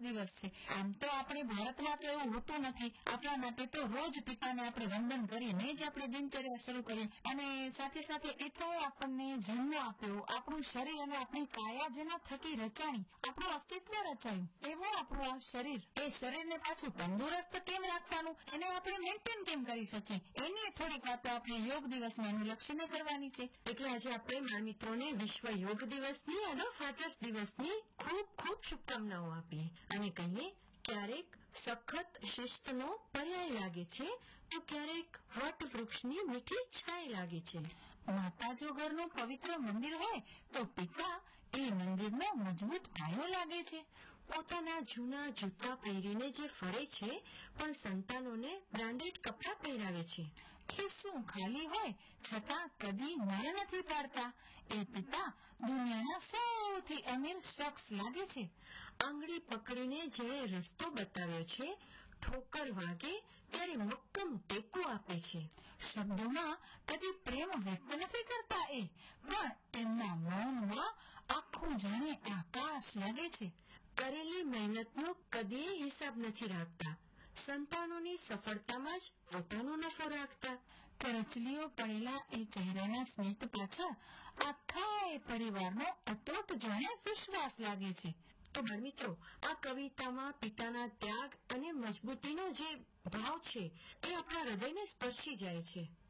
દિવસ છે। આમ તો આપણે ભારતમાં તો એવું હોતું નથી। આપણા માટે તો રોજ પિતાને આપણે વંદન કરીને જ આપણે દિનચર્યા શરૂ કરીએ અને સાથે સાથે એટલો આપણને જન્મ આપ્યો, આપણું શરીર અને આપણી કાયા જેના થકી રચાણી, આપણું અસ્તિત્વ રચાયું એવું આપણું આ શરીર, એ શરીરને પાછું તંદુરસ્ત કેમ રાખવાનું, એને આપણે મેન્ટેન કેમ કરી શકીએ, એની થોડીક વાતો આપણે યોગ દિવસને અનુલક્ષીને કરવાની છે। એટલે આજે આપણે બાળ મિત્રોને વિશ્વ યોગ દિવસની અને ફાધર્સ દિવસની ખૂબ ખૂબ શુભકામનાઓ આપીએ અને કહીએ, ક્યારેક સખત શિસ્તનો પર્યાય લાગે છે તો ક્યારેક વટ વૃક્ષની મીઠી છાય લાગે છે। માતા જો ઘરનું પવિત્ર મંદિર હોય તો પિતા એ મંદિરનો મજબૂત પાયો લાગે છે। પોતાના જૂના જૂતા પહેરીને જે ફરે છે પણ સંતાનોને બ્રાન્ડેડ કપડાં પહેરાવે છે। ખિસ્સું ખાલી હોય છતાં કદી ના નથી પાડતા એ પિતા દુનિયાના સૌથી અમીર શખ્સ લાગે છે। આંગળી પકડીને જેણે રસ્તો બતાવ્યો છે, ઠોકર વાગે ત્યારે મક્કમ ટેકો આપે છે। શબ્દોમાં કદી પ્રેમ વ્યક્ત નથી કરતા એ, પણ તેમના મૌનમાં આખું જાણે આકાશ લાગે છે। કરેલી મહેનતનો કદી હિસાબ નથી રાખતા, સંતાનોની સફળતામાં જ પોતાનો નફો રાખતા। કરચલીઓ પડેલા એ ચહેરાના સ્મિત પાછળ આખા એ પરિવારનો અતૂટ જાણે વિશ્વાસ લાગે છે। તો બાળમિત્રો, આ કવિતામાં પિતાના ત્યાગ અને મજબૂતીનો જે ભાવ છે એ આપણા હૃદયને સ્પર્શી જાય છે।